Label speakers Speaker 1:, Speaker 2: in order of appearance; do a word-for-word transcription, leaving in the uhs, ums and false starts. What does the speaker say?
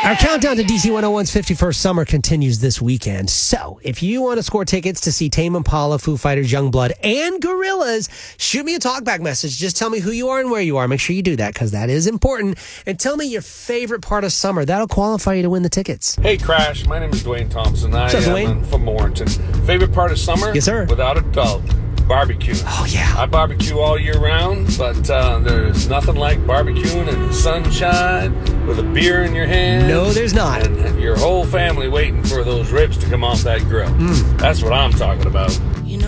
Speaker 1: Our countdown to D C one oh one's fifty-first Summer continues this weekend. So, if you want to score tickets to see Tame Impala, Foo Fighters, Youngblood, and Gorillaz, shoot me a talkback message. Just tell me who you are and where you are. Make sure you do that because that is important. And tell me your favorite part of summer. That'll qualify you to win the tickets.
Speaker 2: Hey, Crash. My name is Dwayne Thompson. I
Speaker 1: What's up, Dwayne?
Speaker 2: am from Warrenton. Favorite part of summer?
Speaker 1: Yes, sir.
Speaker 2: Without a doubt. Barbecue.
Speaker 1: Oh, yeah.
Speaker 2: I barbecue all year round, but uh, there's nothing like barbecuing in the sunshine with a beer in your hand.
Speaker 1: No, there's not.
Speaker 2: And your whole family waiting for those ribs to come off that grill.
Speaker 1: Mm.
Speaker 2: That's what I'm talking about.